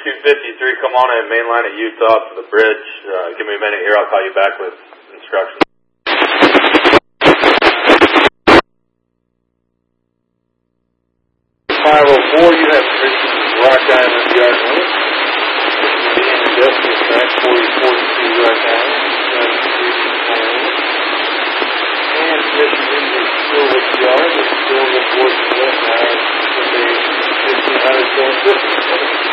253, come on in, main line at Utah to the bridge. Give me a minute here, I'll call you back with instructions. 504, you have permission to Rock Island Yard North. Indian Industrial Track 4042 Rock Island, 7 and permission into Silwood Yard, with Silwood Boys and West Island, 1500 going 50.